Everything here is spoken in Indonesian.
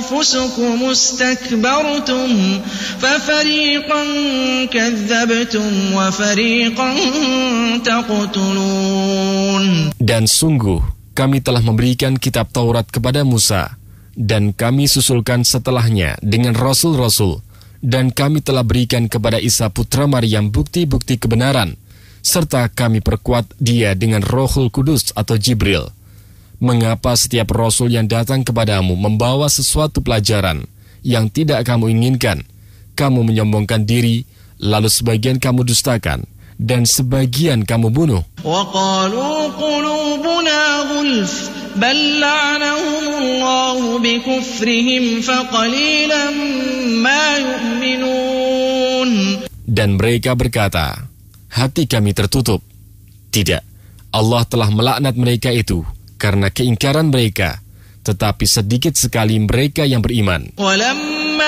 أنفسكم استكبرتم ففريقا كذبتم وفريقا تقتلون. Dan sungguh kami telah memberikan kitab Taurat kepada Musa, dan kami susulkan setelahnya dengan rasul-rasul, dan kami telah berikan kepada Isa putra Maryam bukti-bukti kebenaran, serta kami perkuat dia dengan Rohul Kudus atau Jibril. Mengapa setiap rasul yang datang kepadamu membawa sesuatu pelajaran yang tidak kamu inginkan? Kamu menyombongkan diri, lalu sebagian kamu dustakan, dan sebagian kamu bunuh. وَقَالُوا قُلُوبُنَا غُلْفٌ بَلْ لَعَنَهُمُ اللَّهُ بِكُفْرِهِمْ فَقَلِيلًا مَا يُؤْمِنُونَ. Dan mereka berkata, hati kami tertutup. Tidak, Allah telah melaknat mereka itu karena keingkaran mereka, tetapi sedikit sekali mereka yang beriman.